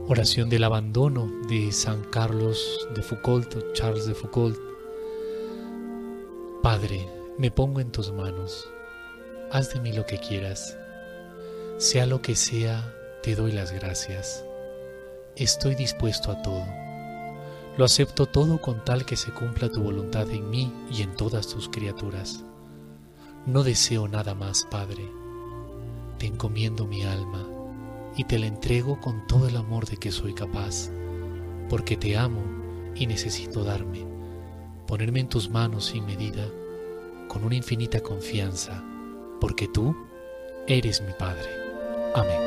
Oración del abandono de San Carlos de Foucault o Charles de Foucault. Padre, me pongo en tus manos. Haz de mí lo que quieras. Sea lo que sea, te doy las gracias. Estoy dispuesto a todo. Lo acepto todo con tal que se cumpla tu voluntad en mí y en todas tus criaturas. No deseo nada más, Padre. Te encomiendo mi alma y te la entrego con todo el amor de que soy capaz, porque te amo y necesito darme, ponerme en tus manos sin medida, con una infinita confianza, porque tú eres mi Padre. Amén.